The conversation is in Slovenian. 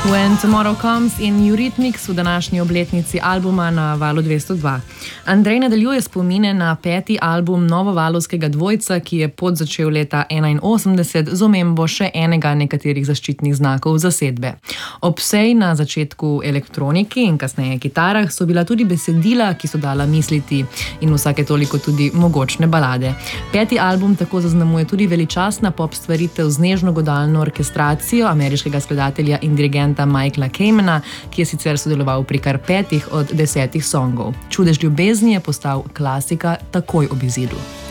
When Tomorrow Comes in Eurythmics v današnji obletnici albuma na Valu 202. Andrej nadaljuje spomine na 5. album novovalovskega dvojca, ki je pot začel leta 1981 z omembo še enega nekaterih zaščitnih znakov zasedbe. Ob vsej na začetku elektroniki in kasneje kitarah so bila tudi besedila, ki so dala misliti in vsake toliko tudi mogočne balade. 5. album tako zaznamuje tudi veličastna pop stvaritev z nežno godalno orkestracijo ameriškega skladatelja in dirigenta Michaela Kamena, ki je sicer sodeloval pri kar 5 od 10 songov. Čudež ljubezni je postal klasika takoj ob izidu.